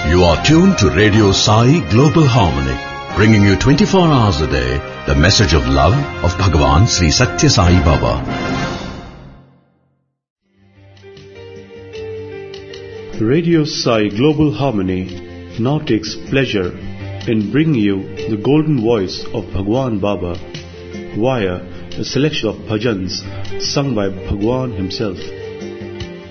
You are tuned to Radio Sai Global Harmony, bringing you 24 hours a day the message of love of Bhagavan Sri Satya Sai Baba. Radio Sai Global Harmony now takes pleasure in bringing you the golden voice of Bhagwan Baba via a selection of bhajans sung by Bhagwan himself.